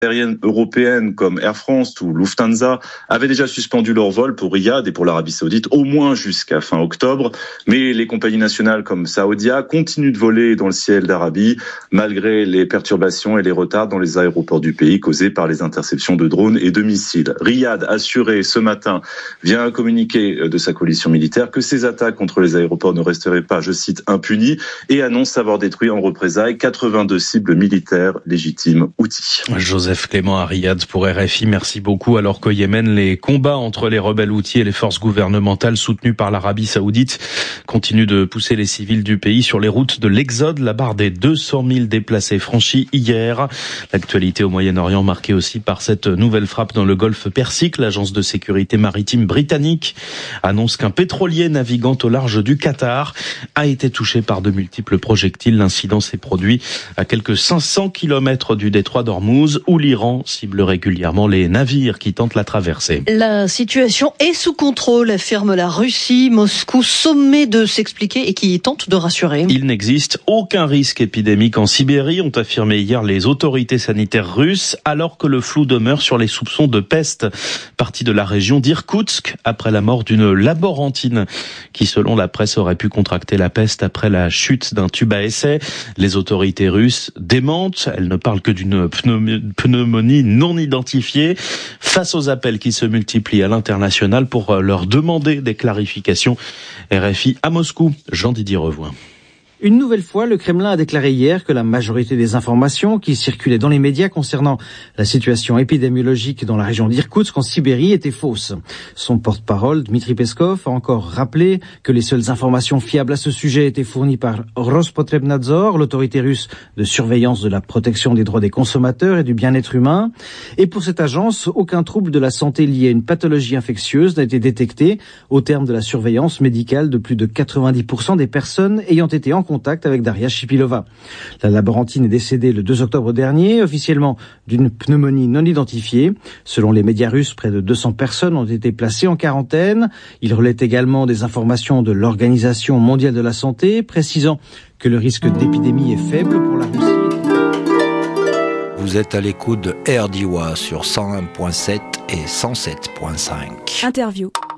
aériennes européennes comme Air France ou Lufthansa avaient déjà suspendu leurs vols pour Riyad et pour l'Arabie Saoudite au moins jusqu'à fin octobre. Mais les compagnies nationales comme Saudia continuent de voler dans le ciel d'Arabie malgré les perturbations et les retards dans les aéroports du pays causés par les interceptions de drones et de missiles. Riyad a assuré ce matin via un communiqué de sa coalition militaire que ces attaques contre les aéroports ne resteraient pas, je cite, impunies et annonce avoir détruit en représailles 82 cibles militaires légitimes Houthis. Joseph Clément à Riyad pour RFI, merci beaucoup. Alors qu'au Yémen, les combats entre les rebelles Houthis et les forces gouvernementales soutenues par l'Arabie Saoudite continuent de pousser les civils du pays sur les routes de l'exode. La barre des 200 000 déplacés franchis hier. L'actualité au Moyen-Orient marquée aussi par cette nouvelle frappe dans le golfe Persique. L'agence de sécurité maritime britannique annonce qu'un pétrolier naviguant au large du Qatar a été touché par de multiples projectiles. L'incident s'est produit à quelques 500 km du détroit d'Ormuz, où l'Iran cible régulièrement les navires qui tentent la traversée. La situation est sous contrôle, affirme la Russie. Moscou sommé de s'expliquer et qui tente de rassurer. Il n'existe aucun risque épidémique en Sibérie, ont affirmé hier les autorités sanitaires russes, alors que le flou demeure sur les soupçons de peste partie de la région d'Irkoutsk après la mort d'une laborantine qui, selon la presse, aurait pu contracter la peste après la chute d'un tube à essai. Les autorités russes démentent. Elles ne parlent que d'une pneumonie non identifiée. Face aux appels qui se multiplient à l'international pour leur demander des clarifications. RFI à Moscou, Jean-Didier Revoin. Une nouvelle fois, le Kremlin a déclaré hier que la majorité des informations qui circulaient dans les médias concernant la situation épidémiologique dans la région d'Irkoutsk en Sibérie étaient fausses. Son porte-parole, Dmitri Peskov, a encore rappelé que les seules informations fiables à ce sujet étaient fournies par Rospotrebnadzor, l'autorité russe de surveillance de la protection des droits des consommateurs et du bien-être humain. Et pour cette agence, aucun trouble de la santé lié à une pathologie infectieuse n'a été détecté au terme de la surveillance médicale de plus de 90% des personnes ayant été en contact avec Daria Shipilova. La laborantine est décédée le 2 octobre dernier, officiellement d'une pneumonie non identifiée. Selon les médias russes, près de 200 personnes ont été placées en quarantaine. Il relaie également des informations de l'Organisation mondiale de la santé, précisant que le risque d'épidémie est faible pour la Russie. Vous êtes à l'écoute de RDIWA sur 101.7 et 107.5. Interview.